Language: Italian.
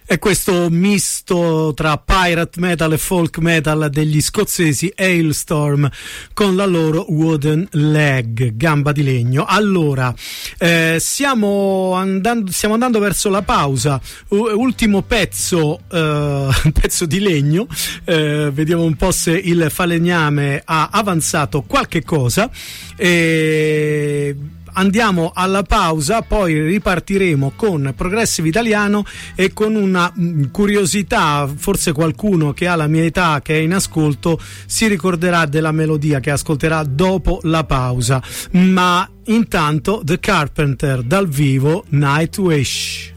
È questo misto tra pirate metal e folk metal degli scozzesi Hailstorm con la loro Wooden Leg, gamba di legno. Allora, stiamo andando verso la pausa. Ultimo pezzo, pezzo di legno. Vediamo un po' se il falegname ha avanzato qualche cosa. Andiamo alla pausa, poi ripartiremo con Progressive Italiano e con una curiosità. Forse qualcuno che ha la mia età, che è in ascolto, si ricorderà della melodia che ascolterà dopo la pausa. Ma intanto The Carpenter dal vivo, Night Wish.